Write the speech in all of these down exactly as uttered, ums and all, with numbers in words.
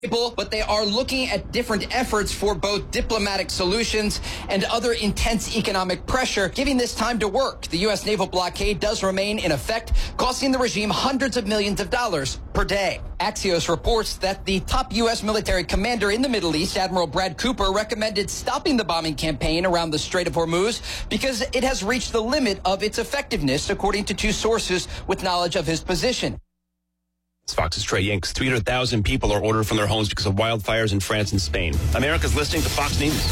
But they are looking at different efforts for both diplomatic solutions and other intense economic pressure, giving this time to work. The U S naval blockade does remain in effect, costing the regime hundreds of millions of dollars per day. Axios reports that the top U S military commander in the Middle East, Admiral Brad Cooper, recommended stopping the bombing campaign around the Strait of Hormuz because it has reached the limit of its effectiveness, according to two sources with knowledge of his position. Fox's Trey Yanks. three hundred thousand people are ordered from their homes because of wildfires in France and Spain. America's listening to Fox News.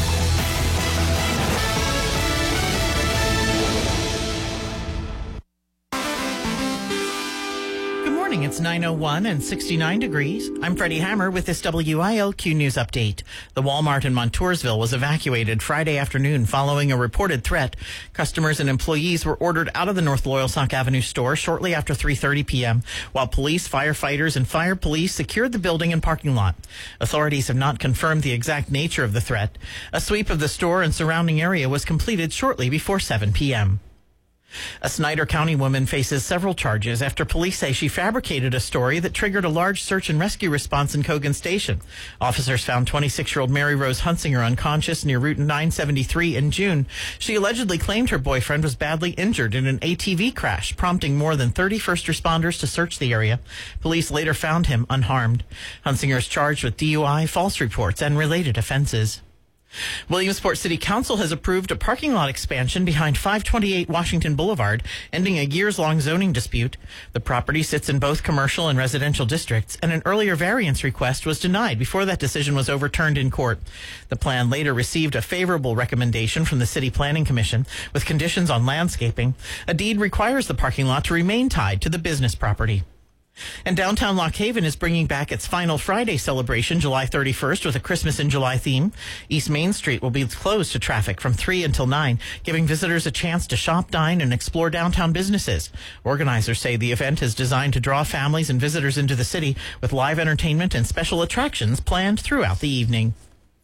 It's nine oh one and sixty-nine degrees. I'm Freddie Hammer with this W I L Q News update. The Walmart in Montoursville was evacuated Friday afternoon following a reported threat. Customers and employees were ordered out of the North Loyalsock Avenue store shortly after three thirty p.m., while police, firefighters, and fire police secured the building and parking lot. Authorities have not confirmed the exact nature of the threat. A sweep of the store and surrounding area was completed shortly before seven p.m. A Snyder County woman faces several charges after police say she fabricated a story that triggered a large search and rescue response in Cogan Station. Officers found twenty-six-year-old Mary Rose Hunsinger unconscious near Route nine seventy-three in June. She allegedly claimed her boyfriend was badly injured in an A T V crash, prompting more than thirty first responders to search the area. Police later found him unharmed. Hunsinger is charged with D U I, false reports, and related offenses. Williamsport City Council has approved a parking lot expansion behind five twenty-eight Washington Boulevard, ending a years-long zoning dispute. The property sits in both commercial and residential districts, and an earlier variance request was denied before that decision was overturned in court. The plan later received a favorable recommendation from the City Planning Commission, with conditions on landscaping. A deed requires the parking lot to remain tied to the business property. And downtown Lock Haven is bringing back its final Friday celebration July thirty-first with a Christmas in July theme. East Main Street will be closed to traffic from three until nine, giving visitors a chance to shop, dine, and explore downtown businesses. Organizers say the event is designed to draw families and visitors into the city with live entertainment and special attractions planned throughout the evening.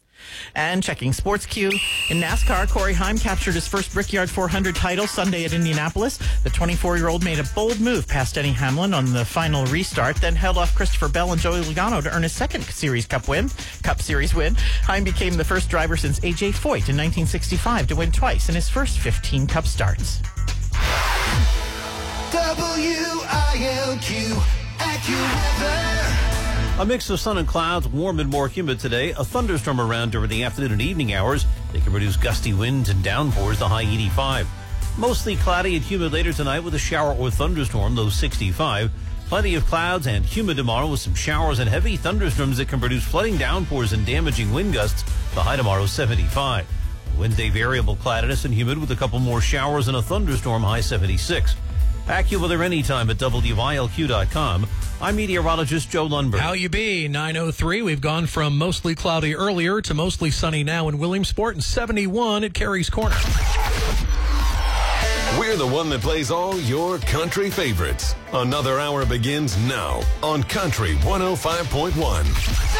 And checking Sports Q. In NASCAR, Corey Heim captured his first Brickyard four hundred title Sunday at Indianapolis. The twenty-four-year-old made a bold move past Denny Hamlin on the final restart, then held off Christopher Bell and Joey Logano to earn his second Series Cup win. Cup Series win. Heim became the first driver since A J Foyt in nineteen sixty-five to win twice in his first fifteen Cup starts. W I L Q AccuWeather. A mix of sun and clouds, warm and more humid today. A thunderstorm around during the afternoon and evening hours. They can produce gusty winds and downpours, the high eighty-five. Mostly cloudy and humid later tonight with a shower or thunderstorm, low sixty-five. Plenty of clouds and humid tomorrow with some showers and heavy thunderstorms that can produce flooding downpours and damaging wind gusts. The high tomorrow, seventy-five. Wednesday, variable cloudiness and humid with a couple more showers and a thunderstorm, high seventy-six. AccuWeather anytime at W I L Q dot com. I'm meteorologist Joe Lundberg. How you be? nine oh three. We've gone from mostly cloudy earlier to mostly sunny now in Williamsport and seventy-one at Carey's Corner. We're the one that plays all your country favorites. Another hour begins now on Country one oh five point one.